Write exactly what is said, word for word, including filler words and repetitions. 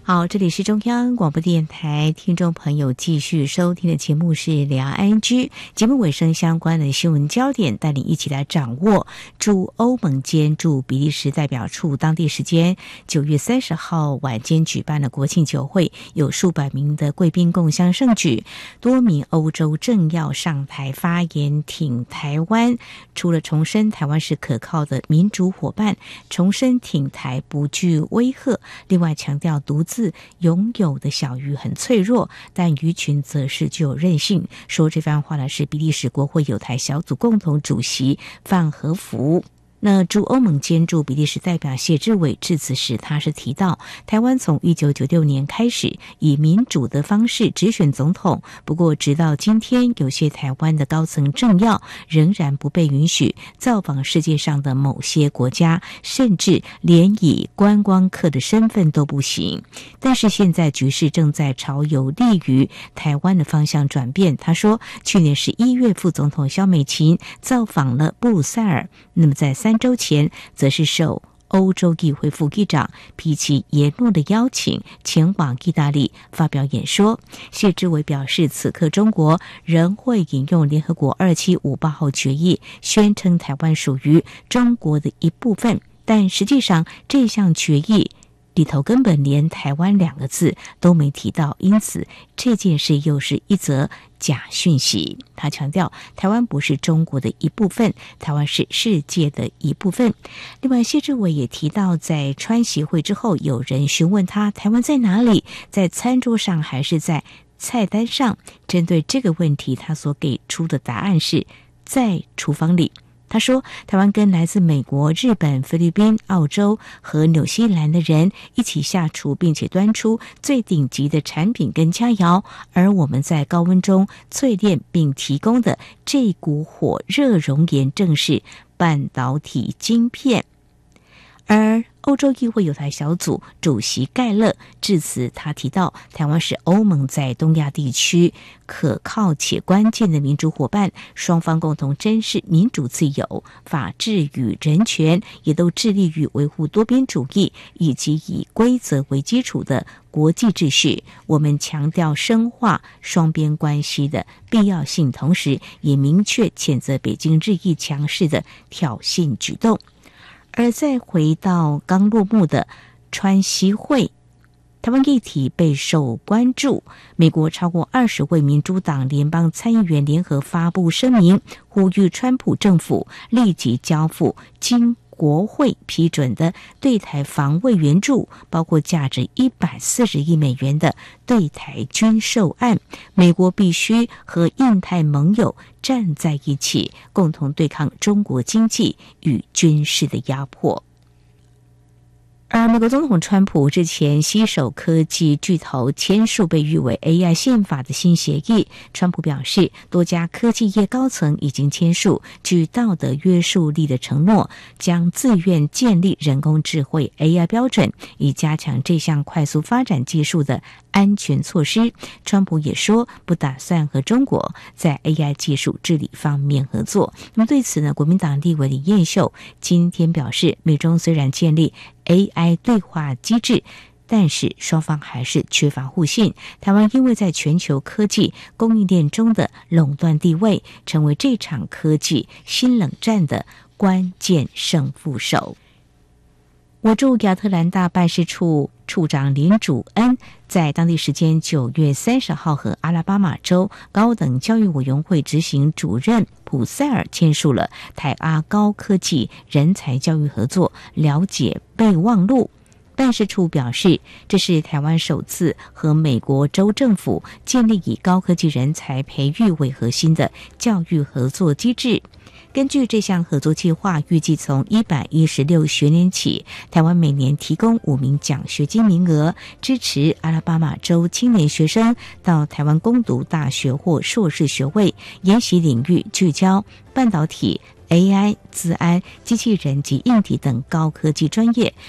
好，这里是中央广播电台，听众朋友继续收听的节目是两岸 I N G， 节目尾声相关的新闻焦点，带你一起来掌握。驻欧盟兼驻比利时代表处当地时间九月三十号晚间举办了国庆酒会，有数百名的贵宾共襄盛举，多名欧洲政要上台发言挺台湾，除了重申台湾是可靠的民主伙伴，重申挺台不惧威吓，另外强调独自拥有的小鱼很脆弱，但鱼群则是具有韧性。说这番话呢是比利时国会友台小组共同主席范和福。那驻欧盟兼驻比利时代表谢志伟致辞时，他是提到台湾从一九九六年开始以民主的方式直选总统，不过直到今天有些台湾的高层政要仍然不被允许造访世界上的某些国家，甚至连以观光客的身份都不行。但是现在局势正在朝有利于台湾的方向转变。他说去年十一月副总统萧美琴造访了布鲁塞尔，那么在三周前则是受欧洲议会副议长皮奇耶诺的邀请前往意大利发表演说。谢志伟表示，此刻中国仍会引用联合国二七五八号决议，宣称台湾属于中国的一部分，但实际上这项决议里头根本连台湾两个字都没提到，因此这件事又是一则假讯息。他强调台湾不是中国的一部分，台湾是世界的一部分。另外谢志伟也提到，在川习会之后，有人询问他台湾在哪里，在餐桌上还是在菜单上。针对这个问题，他所给出的答案是在厨房里。他说台湾跟来自美国、日本、菲律宾、澳洲和纽西兰的人一起下厨，并且端出最顶级的产品跟佳肴，而我们在高温中淬炼并提供的这股火热熔岩正是半导体晶片。而欧洲议会友台小组主席盖勒致辞，他提到台湾是欧盟在东亚地区可靠且关键的民主伙伴，双方共同珍视民主自由、法治与人权，也都致力于维护多边主义以及以规则为基础的国际秩序。我们强调深化双边关系的必要性，同时也明确谴责北京日益强势的挑衅举动。而再回到刚落幕的川习会，台湾议题备受关注。美国超过二十位民主党联邦参议员联合发布声明，呼吁川普政府立即交付经国会批准的对台防卫援助，包括价值一百四十亿美元的对台军售案。美国必须和印太盟友站在一起，共同对抗中国经济与军事的压迫。而美国总统川普之前携手科技巨头签署被誉为 A I 宪法的新协议。川普表示，多家科技业高层已经签署具道德约束力的承诺，将自愿建立人工智慧 A I 标准，以加强这项快速发展技术的安全措施。川普也说，不打算和中国在 A I 技术治理方面合作。那么对此呢，国民党立委李彦秀今天表示，美中虽然建立A I 对话机制，但是双方还是缺乏互信。台湾因为在全球科技供应链中的垄断地位，成为这场科技新冷战的关键胜负手。我驻亚特兰大办事处处长林主恩在当地时间九月三十号和阿拉巴马州高等教育委员会执行主任普塞尔签署了台阿高科技人才教育合作了解备忘录。办事处表示，这是台湾首次和美国州政府建立以高科技人才培育为核心的教育合作机制。根据这项合作计划，预计从一百一十六学年起，台湾每年提供五名奖学金名额，支持阿拉巴马州青年学生到台湾攻读大学或硕士学位，研习领域聚焦半导体、A I、资安、机器人及硬体等高科技专业，